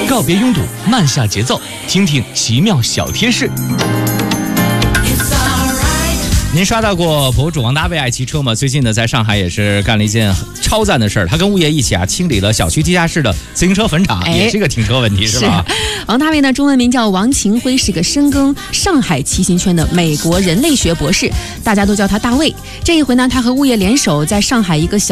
告别拥堵，慢下节奏，听听奇妙小贴士。您刷到过博主王大卫爱骑车吗？最近呢，在上海也是干了一件超赞的事儿，他跟物业一起清理了小区地下室的自行车坟场，也是个停车问题，是吧？ 王大卫呢，中文名叫王勤辉，是个深耕上海骑行圈的美国人类学博士，大家都叫他大卫。这一回呢，他和物业联手，在上海一个小